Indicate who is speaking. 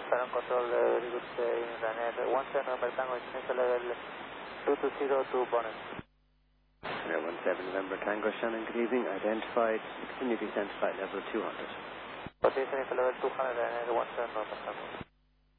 Speaker 1: Shannon Control, very good, Ryanair 17 November Tango, initial level 2202 bonnet.
Speaker 2: Air 17 November Tango, Shannon, good evening, identified, continue descent flight level 200.
Speaker 1: Position level 200, Ryanair 17 November Tango.